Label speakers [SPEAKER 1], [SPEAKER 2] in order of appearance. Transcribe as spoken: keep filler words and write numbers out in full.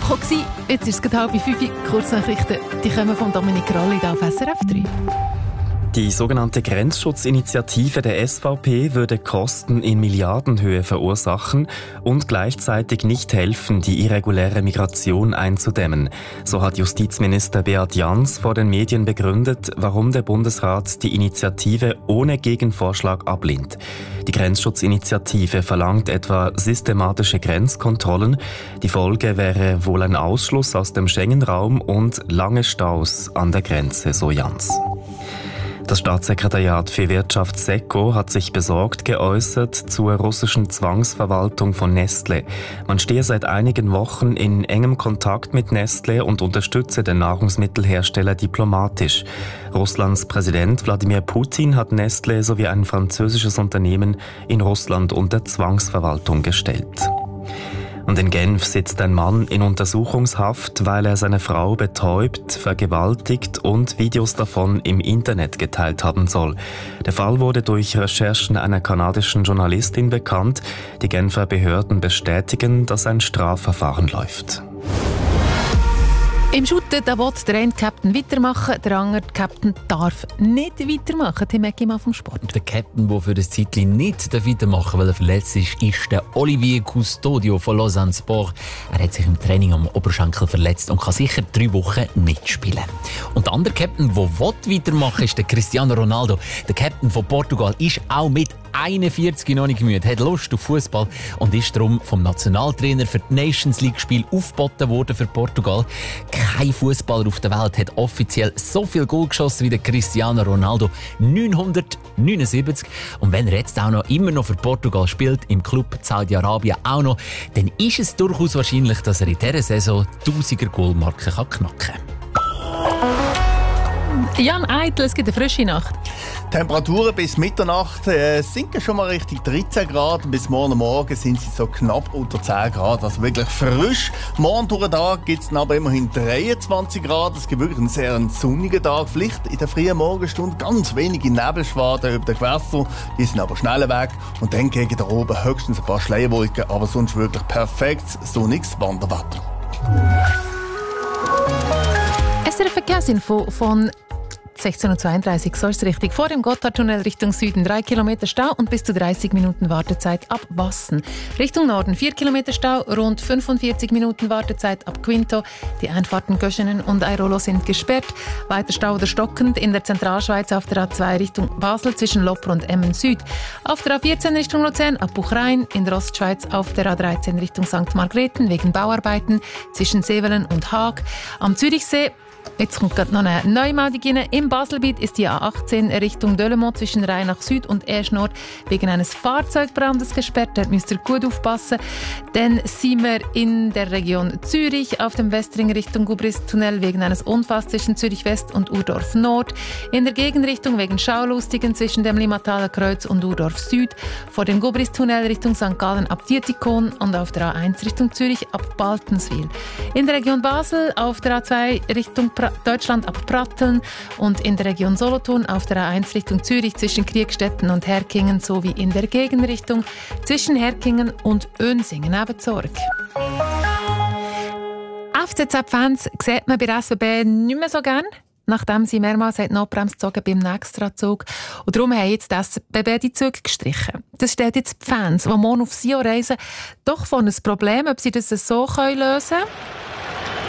[SPEAKER 1] Woche gewesen. Jetzt ist es gerade halb fünf. Kurznachrichten, die kommen von Dominik Rolli auf S R F drei.
[SPEAKER 2] Die sogenannte Grenzschutzinitiative der S V P würde Kosten in Milliardenhöhe verursachen und gleichzeitig nicht helfen, die irreguläre Migration einzudämmen. So hat Justizminister Beat Jans vor den Medien begründet, warum der Bundesrat die Initiative ohne Gegenvorschlag ablehnt. Die Grenzschutzinitiative verlangt etwa systematische Grenzkontrollen. Die Folge wäre wohl ein Ausschluss aus dem Schengen-Raum und lange Staus an der Grenze, so Jans. Das Staatssekretariat für Wirtschaft SECO hat sich besorgt geäußert zur russischen Zwangsverwaltung von Nestlé. Man stehe seit einigen Wochen in engem Kontakt mit Nestlé und unterstütze den Nahrungsmittelhersteller diplomatisch. Russlands Präsident Wladimir Putin hat Nestlé sowie ein französisches Unternehmen in Russland unter Zwangsverwaltung gestellt. Und in Genf sitzt ein Mann in Untersuchungshaft, weil er seine Frau betäubt, vergewaltigt und Videos davon im Internet geteilt haben soll. Der Fall wurde durch Recherchen einer kanadischen Journalistin bekannt. Die Genfer Behörden bestätigen, dass ein Strafverfahren läuft.
[SPEAKER 1] Im Shooten da will der eine Captain weitermachen, der andere Captain darf nicht weitermachen. Tim Ecki mal vom Sport.
[SPEAKER 3] Der Captain, der für das Zeitchen nicht weitermachen darf, weil er verletzt ist, ist der Olivier Custodio von Lausanne Sport. Er hat sich im Training am Oberschenkel verletzt und kann sicher drei Wochen nicht spielen. Und der andere Captain, der weitermachen will, ist der Cristiano Ronaldo. Der Captain von Portugal ist auch mit einundvierzig noch nicht müde, hat Lust auf Fußball und ist darum vom Nationaltrainer für die Nations League Spiel aufgeboten worden für Portugal. Kein Fußballer auf der Welt hat offiziell so viel Goal geschossen wie der Cristiano Ronaldo, neunhundertneunundsiebzig. Und wenn er jetzt auch noch immer noch für Portugal spielt, im Club Saudi-Arabien auch noch, dann ist es durchaus wahrscheinlich, dass er in dieser Saison die Tausiger-Goal-Marke knacken kann.
[SPEAKER 1] Jan Eitel, es gibt eine frische Nacht.
[SPEAKER 4] Temperaturen bis Mitternacht äh, sinken schon mal Richtung dreizehn Grad. Bis morgen Morgen sind sie so knapp unter zehn Grad, also wirklich frisch. Morgen durch den Tag gibt es aber immerhin dreiundzwanzig Grad. Es gibt wirklich einen sehr sonnigen Tag. Vielleicht in der frühen Morgenstunde ganz wenige Nebelschwaden über den Gewässern. Die sind aber schnell weg. Und dann gegen da oben höchstens ein paar Schleierwolken. Aber sonst wirklich perfektes sonniges Wanderwetter.
[SPEAKER 1] S R F Verkehrsinfo von sechzehn Uhr zweiunddreißig, so ist es richtig. Vor dem Gotthardtunnel Richtung Süden drei Kilometer Stau und bis zu dreißig Minuten Wartezeit ab Wassen. Richtung Norden vier Kilometer Stau, rund fünfundvierzig Minuten Wartezeit ab Quinto. Die Einfahrten Göschenen und Airolo sind gesperrt. Weiter Stau oder stockend in der Zentralschweiz auf der A zwei Richtung Basel zwischen Lopper und Emmen Süd. Auf der A vierzehn Richtung Luzern ab Buchrein. In der Ostschweiz auf der A dreizehn Richtung Sankt Margrethen wegen Bauarbeiten zwischen Sevelen und Haag. Am Zürichsee jetzt kommt gerade noch eine Neumeldung rein. Im Baselbiet ist die A achtzehn Richtung Delemont zwischen Rheinach Süd und Esch Nord wegen eines Fahrzeugbrandes gesperrt. Da müsst ihr gut aufpassen. Dann sind wir in der Region Zürich auf dem Westring Richtung Gubrist-Tunnel wegen eines Unfalls zwischen Zürich West und Urdorf Nord. In der Gegenrichtung wegen Schaulustigen zwischen dem Limmataler Kreuz und Urdorf Süd. Vor dem Gubrist-Tunnel Richtung Sankt Gallen ab Dietikon und auf der A eins Richtung Zürich ab Baltenswil. In der Region Basel auf der A zwei Richtung pra- Deutschland ab Pratteln und in der Region Solothurn auf der A eins Richtung Zürich zwischen Kriegstetten und Herkingen sowie in der Gegenrichtung zwischen Herkingen und Önsingen eben zurück. F C Z-Fans sieht man bei der S B B nicht mehr so gern, nachdem sie mehrmals die Notbremse gezogen beim Extrazug. Und darum haben jetzt die S B B die Züge gestrichen. Das steht jetzt die Fans, die morgen auf Sion reisen, doch vor ein Problem, ob sie das so lösen können.